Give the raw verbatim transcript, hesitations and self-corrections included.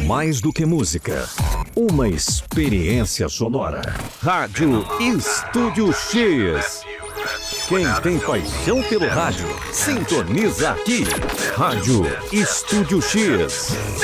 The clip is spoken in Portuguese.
mais do que música. Uma experiência sonora. Rádio Estúdio X. Quem tem paixão pelo rádio, sintoniza aqui. Rádio Estúdio X.